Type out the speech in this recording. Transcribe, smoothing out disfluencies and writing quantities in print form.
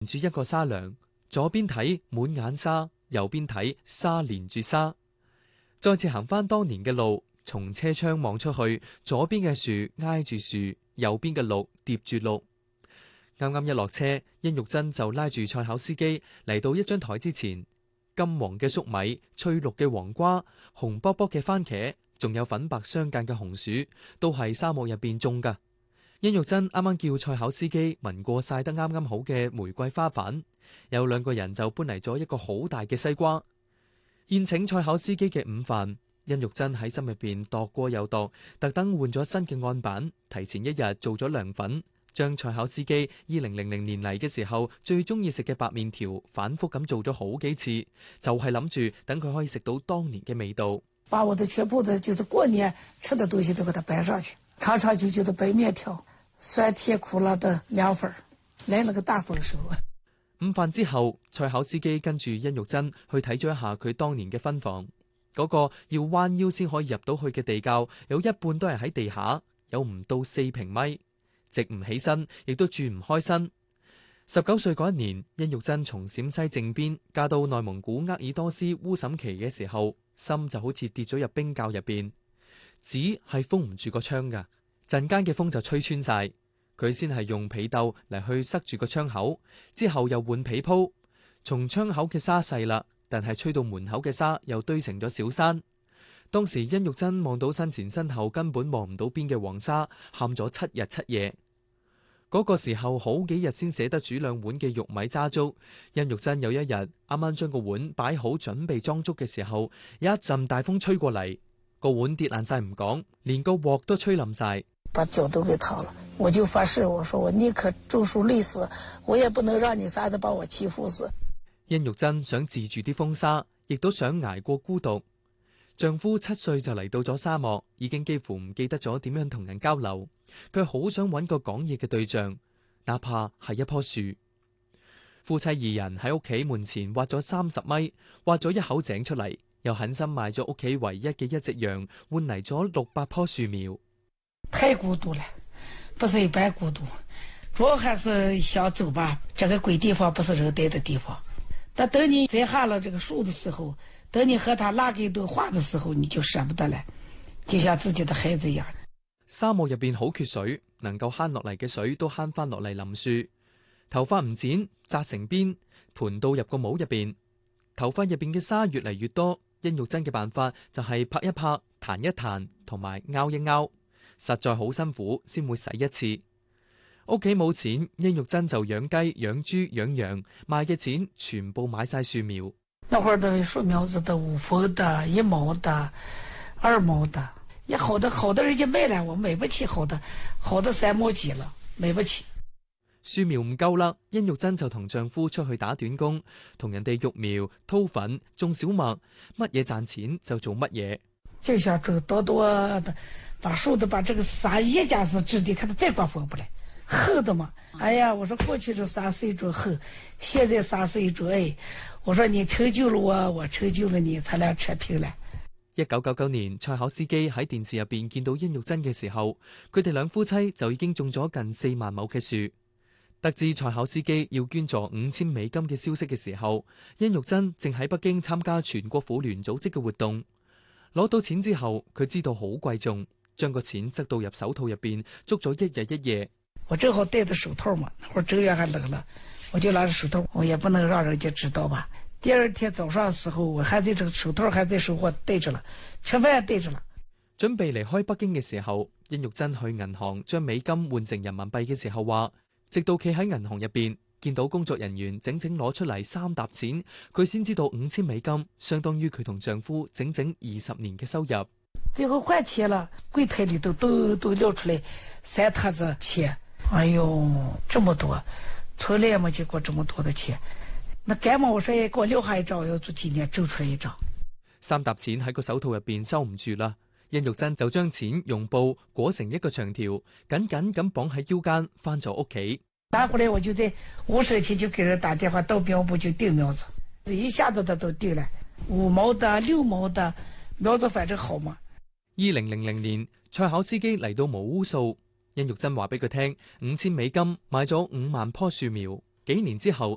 住一個沙梁，左邊睇滿眼沙，右邊睇沙連住沙。再次行返當年嘅路，從車窗望出去，左邊嘅樹挨住樹，右邊嘅鹿疊住鹿。啱啱一落車，殷玉珍就拉住菜考司機嚟到一張台之前，金黃嘅粟米、翠綠嘅黃瓜、紅卜卜嘅番茄，仲有粉白相間嘅紅薯，都係沙漠入邊種噶。殷玉珍啱啱叫菜考司機聞過曬得啱啱好嘅玫瑰花瓣，有兩個人就搬嚟咗一個好大嘅西瓜。宴請菜考司機嘅午飯，殷玉珍喺心入邊度過又度，特登換咗新嘅案板，提前一日做咗涼粉，將菜考司機2000年嚟嘅時候最中意食嘅白麵條反覆咁做咗好幾次，就係諗住等佢可以食到當年嘅味道。 把我的全部的就是過年吃的東西都給它擺上去，長長久久的白麵條，酸甜苦辣的涼粉，來了個大豐收。 午飯之後，菜考司機跟住殷玉珍去睇咗一下佢當年嘅分房，嗰個要彎腰先可以入到去嘅地窖，有一半都係喺地下，有唔到4平米，直唔起身，亦都轉唔開身。19歲嗰一年，殷玉珍從陝西靖邊嫁到內蒙古鄂爾多斯烏審旗嘅時候，心就好似跌咗入冰窖入邊，紙係封唔住個窗噶，陣間嘅風就吹穿晒。佢先係用被竇嚟去塞住個窗口，之後又換被鋪。從窗口嘅沙細啦，但係吹到門口嘅沙又堆成咗小山。當時殷玉珍望到身前身後根本望唔到邊嘅黃沙，喊咗7日7夜。嗰個時候好幾日先捨得煮2碗嘅玉米渣粥。殷玉珍有一日啱啱將個碗擺好準備裝粥嘅時候，有一陣大風吹過嚟，個碗跌爛晒唔講，連個鑊都吹冧晒， 把腳都給掏了。我就發誓，我說我寧可種樹累死，我也不能讓你啥子把我欺負死。 殷玉珍想治住啲風沙，亦都想捱過孤獨。丈夫7歲就嚟到咗沙漠，已經幾乎唔記得咗點樣同人交流。佢好想揾個講嘢嘅對象，哪怕係一棵樹。夫妻2人喺屋企門前挖咗30米，挖咗一口井出嚟，又狠心賣咗屋企唯一嘅1隻羊，換嚟咗600棵樹苗。 太孤獨了，不是一般孤獨，主要還是想走吧。這個鬼地方不是人待的地方。但等你栽下了這個樹的時候，等你和他拉給一頓話的時候，你就捨不得了，就像自己的孩子一樣。 沙漠入邊好缺水，能夠慳落嚟嘅水都慳翻落嚟淋樹。頭髮唔剪，紮成辮，盤到入個帽入邊。頭髮入邊嘅沙越嚟越多，殷玉珍嘅辦法就係拍一拍、彈一彈同埋拗一拗，實在好辛苦先會洗一次。屋企冇錢，殷玉珍就養雞、養豬、養羊，賣嘅錢全部買晒樹苗。 那會兒的樹苗子的5分的、1毛的、2毛的，也好的人家賣了，我買不起好的3毛幾了，買不起。 樹苗唔夠啦，殷玉珍就同丈夫出去打短工，同人哋育苗、掏粉、種小麥，乜嘢賺錢就做乜嘢。 就想種多的，把樹的把這個沙一家是質地，看它再刮風不來，厚的嘛。哎呀，我說過去這沙是一種厚，現在沙是一種矮。我說你成就了我，我成就了你，咱倆扯平了。 1999年，菜考司機喺電視入邊見到殷玉珍嘅時候，佢哋兩夫妻就已經種咗近4萬畝嘅樹。得知菜考司機要捐助5000美金嘅消息嘅時候，殷玉珍正喺北京參加全國婦聯組織嘅活動。攞到錢之後，佢知道好貴重，將個錢塞到入手套入邊，捉咗1日1夜。 我正好戴着手套嘛，那會兒正月還冷了，我就拿着手套，我也不能讓人家知道吧。第二天早上的時候，我還在這個手套還在手，我戴着了，吃飯戴着了。 準備離開北京嘅時候，殷玉珍去銀行將美金換成人民幣嘅時候話，直到企喺銀行入邊，見到工作人員整整攞出嚟3沓錢，佢先知道5000美金相當於佢同丈夫整整20年嘅收入。 最後換錢了，櫃檯裏都撂出來3沓子錢。哎呦，這麼多，從來也沒見過這麼多的錢。那幹嘛我說給我留下一張，我要做紀念，整出來一張。 3沓錢喺個手套入邊收唔住啦，殷玉珍就將錢用布裹成一個長條，緊緊咁綁喺腰間，翻咗屋企。 拿回來我就在5社區就給人打電話，到苗圃就訂苗子，一下子他都訂了5毛的、6毛的苗子，反正好嘛。 2000年，菜考司機嚟到毛烏素，殷玉珍話俾佢聽，5000美金買咗5萬棵樹苗，幾年之後